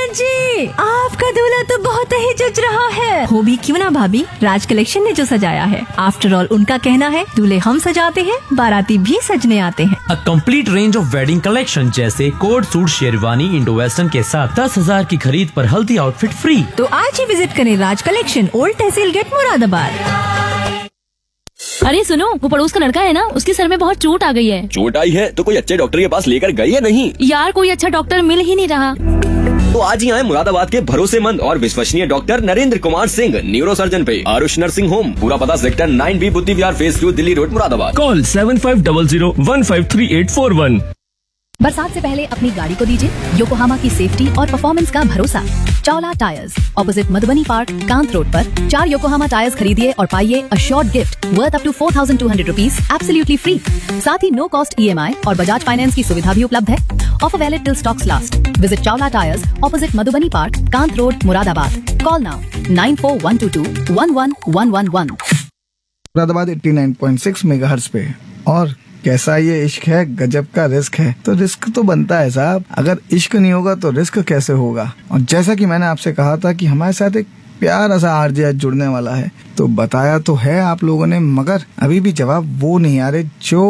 अखिल जी, आपका दूल्हा तो बहुत ही जच रहा है। हो भी क्यों ना भाभी, राज कलेक्शन ने जो सजाया है। आफ्टर ऑल उनका कहना है दूल्हे हम सजाते हैं, बाराती भी सजने आते हैं। A complete range of wedding collection जैसे coat suit, sherwani, Indo western के साथ 10,000 की खरीद पर हल्दी आउटफिट फ्री। तो आज ही विजिट करें राज कलेक्शन, ओल्ड तहसील गेट, मुरादाबाद। अरे सुनो, वो पड़ोस का लड़का है ना, उसके सर में बहुत चोट आ गई है। चोट आई है तो कोई अच्छे डॉक्टर के पास लेकर गई या नहीं? यार कोई अच्छा डॉक्टर मिल ही नहीं रहा। तो आज ही आए मुरादाबाद के भरोसेमंद और विश्वसनीय doctor Narendra Kumar Singh, neuro surgeon पे आरुष नर्सिंग होम। पूरा पता सेक्टर 9B बुद्धि विहार phase 2 Delhi road Moradabad. Call 7500153841। बरसात से पहले अपनी गाड़ी को दीजिए योकोहामा की सेफ्टी और परफॉर्मेंस का भरोसा। Chawla tyres, opposite Madhubani park, Kant road पर 4 योकोहामा टायर्स खरीदिए और पाइए a short gift worth up to 4,200 rupees absolutely free. साथ ही नो कॉस्ट EMI और बजाज फाइनेंस की सुविधा भी उपलब्ध है। Offer valid till stocks last. Visit Chawla tyres, opposite Madhubani park, Kant road, Moradabad. Call now 9412211111। Moradabad 89.6 megahertz पे। और कैसा ये इश्क है, गजब का रिस्क है। तो रिस्क तो बनता है साहब, अगर इश्क नहीं होगा तो रिस्क कैसे होगा। और जैसा कि मैंने आपसे कहा था कि हमारे साथ एक प्यारा सा RJ आज जुड़ने वाला है, तो बताया तो है आप लोगों ने, मगर अभी भी जवाब वो नहीं आ रहे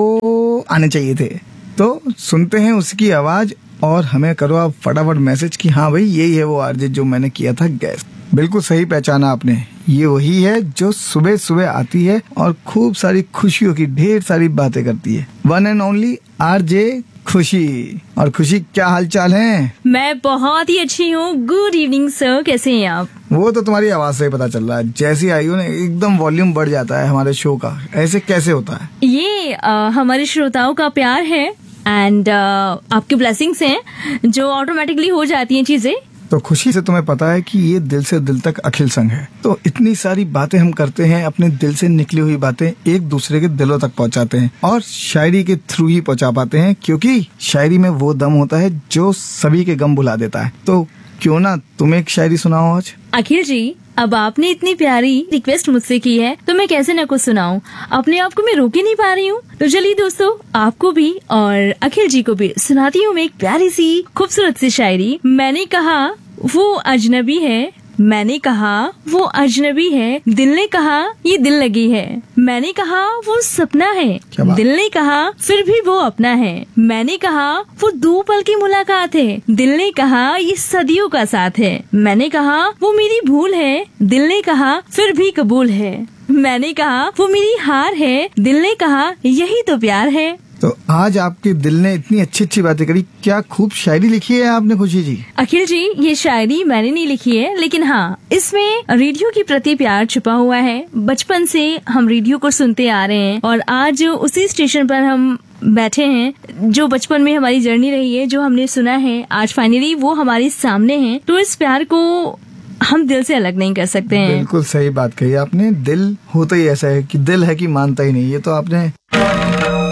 जो आने चाहिए थे। तो सुनते हैं उसकी आवाज और हमें करो आप फटाफट मैसेज कि हाँ भाई यही है वो RJ जो मैंने किया था गैस। बिल्कुल सही पहचाना आपने, ये वही है जो सुबह सुबह आती है और खूब सारी खुशियों की ढेर सारी बातें करती है। वन एंड ओनली RJ खुशी। और खुशी, क्या हाल चाल है? मैं बहुत ही अच्छी हूँ। गुड इवनिंग सर, कैसे हैं आप? वो तो तुम्हारी आवाज से ही पता चल रहा है, जैसी आई हो ना एकदम वॉल्यूम बढ़ जाता है हमारे शो का। ऐसे कैसे होता है? ये हमारे श्रोताओं का प्यार है एंड आपके ब्लेसिंग्स हैं जो ऑटोमेटिकली हो जाती हैं चीजें। तो खुशी से तुम्हें पता है कि ये दिल से दिल तक अखिल संग है। तो इतनी सारी बातें हम करते हैं, अपने दिल से निकली हुई बातें एक दूसरे के दिलों तक पहुंचाते हैं और शायरी के थ्रू ही पहुंचा पाते हैं, क्योंकि शायरी में वो दम होता है जो सभी के गम भुला देता है। तो क्यों ना तुम एक शायरी सुनाओ आज। अखिल जी, अब आपने इतनी प्यारी रिक्वेस्ट मुझसे की है तो मैं कैसे न कुछ सुनाऊं। अपने आप को मैं रोक ही नहीं पा रही हूँ। तो चलिए दोस्तों, आपको भी और अखिल जी को भी सुनाती हूँ मैं एक प्यारी सी खूबसूरत सी शायरी। मैंने कहा वो अजनबी है, मैंने कहा वो अजनबी है, दिल ने कहा ये दिल लगी है। मैंने कहा वो सपना है, दिल ने कहा फिर भी वो अपना है। मैंने कहा वो 2 पल की मुलाकात है, दिल ने कहा ये सदियों का साथ है। मैंने कहा वो मेरी भूल है, दिल ने कहा फिर भी कबूल है। मैंने कहा वो मेरी हार है, दिल ने कहा यही तो प्यार है। तो आज आपके दिल ने इतनी अच्छी अच्छी बातें करी, क्या खूब शायरी लिखी है आपने खुशी जी? अखिल जी, ये शायरी मैंने नहीं लिखी है, लेकिन हाँ इसमें रेडियो के प्रति प्यार छुपा हुआ है। बचपन से हम रेडियो को सुनते आ रहे हैं और आज उसी स्टेशन पर हम बैठे हैं जो बचपन में हमारी जर्नी रही है, जो हमने सुना है, आज फाइनली वो हमारे सामने है। तो इस प्यार को हम दिल से अलग नहीं कर सकते हैं। बिल्कुल सही बात कही आपने। दिल होता ही ऐसा है कि दिल है कि मानता ही नहीं। ये तो आपने